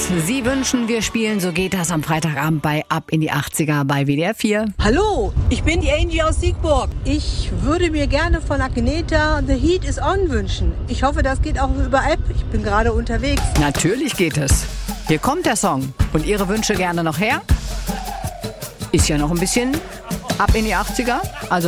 was Sie wünschen, wir spielen. So geht das am Freitagabend bei Ab in die 80er bei WDR 4. Hallo, ich bin die Angie aus Siegburg. Ich würde mir gerne von Agneta The Heat is On wünschen. Ich hoffe, das geht auch über App. Ich bin gerade unterwegs. Natürlich geht es. Hier kommt der Song. Und Ihre Wünsche gerne noch her? Ist ja noch ein bisschen Ab in die 80er. Also